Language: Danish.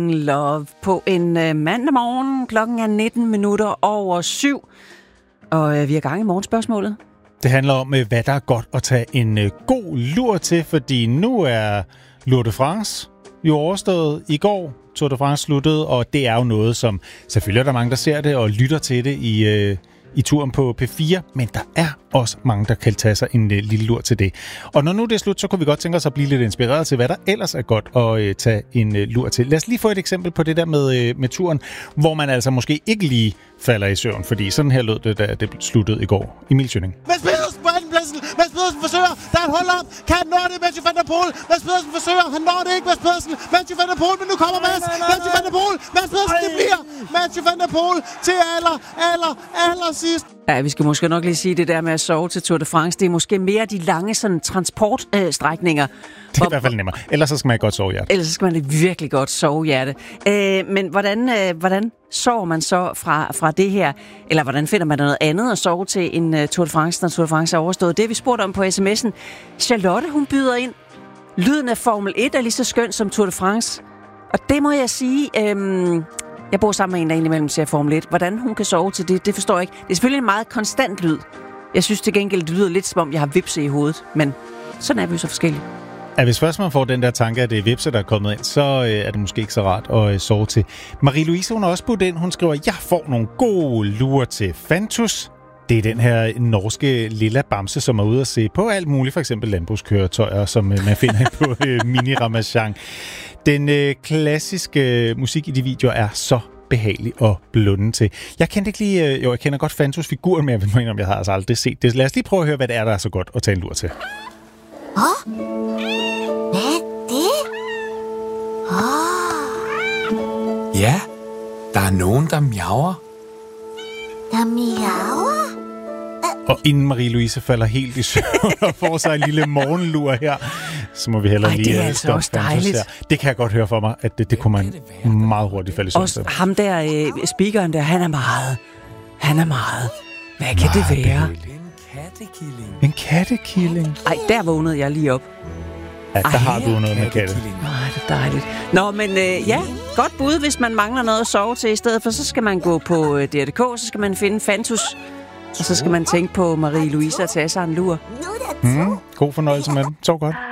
Love på en mandag morgen. Klokken er 7:19. Og vi er i gang i morgenspørgsmålet. Det handler om, hvad der er godt at tage en god lur til, fordi nu er Tour de France jo overstået i går. Tour de France sluttede, og det er jo noget, som selvfølgelig er der mange, der ser det og lytter til det i turen på P4, men der er også mange, der kan tage sig en lille lur til det. Og når nu det er slut, så kunne vi godt tænke os at blive lidt inspireret til, hvad der ellers er godt at tage en lur til. Lad os lige få et eksempel på det der med turen, hvor man altså måske ikke lige falder i søvn, fordi sådan her lød det, da det sluttede i går. Emil Schønning. Mads Pedersen på andenpladsen. Mads Pedersen forsøger. Der er et hold op. Kan han nå det? Mathieu van der Poel. Mads Pedersen forsøger. Han når det ikke. Mads Pedersen. Mathieu van der Poel. Men nu kommer Mads. Mathieu van der Poel. Mads Pedersen. Det bliver Mathieu van der Poel til aller sidst. Ja, vi skal måske nok lige sige det der med at sove til Tour de France. Det er måske mere de lange sådan, transportstrækninger. Det er i hvert fald nemmere. Ellers så skal man godt sove hjerte. Ellers så skal man virkelig godt sove hjerte. Men hvordan sover man så fra det her? Eller hvordan finder man noget andet at sove til en Tour de France, når Tour de France er overstået? Det vi spurgte om på sms'en. Charlotte, hun byder ind. Lyden af Formel 1 er lige så skøn som Tour de France. Og det må jeg sige... Jeg bor sammen med en, der indimellem ser Formel 1. Hvordan hun kan sove til det forstår jeg ikke. Det er selvfølgelig en meget konstant lyd. Jeg synes til gengæld, det lyder lidt som om, jeg har vipse i hovedet. Men sådan er vi jo så forskellige. Ja, hvis først man får den der tanke, at det er vipse, der er kommet ind, så er det måske ikke så rart at sove til. Marie-Louise, hun har også budt ind. Hun skriver, jeg får nogle gode lurer til Fantus. Det er den her norske lilla bamse, som er ude at se på alt muligt, for eksempel landbrugskøretøjer, som man finder på Mini Ramachan. Den klassiske musik i de videoer er så behagelig at blunde til. Jeg kendte ikke lige... jeg kender godt Fantus figuren, men jeg ved ikke, om jeg har altså aldrig set det. Lad os lige prøve at høre, hvad det er, der er så godt at tage en lur til. Hvad er det? Ja, der er nogen, der miaver. Der miaver? Og inden Marie-Louise falder helt i søvn og får sig en lille morgenlur her, så må vi hellere lige... det er altså også dejligt. Her. Det kan jeg godt høre for mig, at det kunne man meget hurtigt falde i søvn. Også ham der, speakeren der, han er meget. Hvad kan det være? En kattekilling. Ej, der vågnede jeg lige op. Ja, der har du noget med katte. Nej, det er dejligt. Nå, men ja, godt bud, hvis man mangler noget at sove til i stedet for, så skal man gå på DR.dk, så skal man finde Fantus, og så skal man tænke på Marie-Louise og tage sig en lur. God fornøjelse med den. Sov godt.